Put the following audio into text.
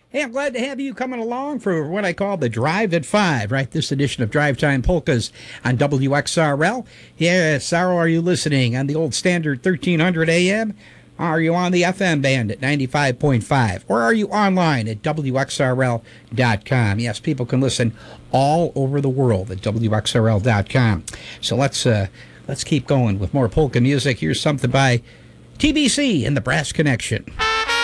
Hey, I'm glad to have you coming along for what I call the Drive at 5, right? This edition of Drive Time Polkas on WXRL. Yeah, Sorrow, are you listening on the old standard 1300 AM? Are you on the FM band at 95.5? Or are you online at WXRL.com? Yes, people can listen all over the world at WXRL.com. So let's keep going with more polka music. Here's something by TBC and the Brass Connection.